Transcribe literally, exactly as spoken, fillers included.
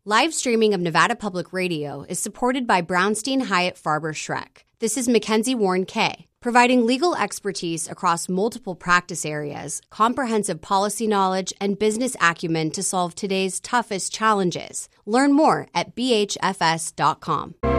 Live streaming of Nevada Public Radio is supported by Brownstein Hyatt Farber Schreck. This is Mackenzie Warren Kay, providing legal expertise across multiple practice areas, comprehensive policy knowledge, and business acumen to solve today's toughest challenges. Learn more at b h f s dot com.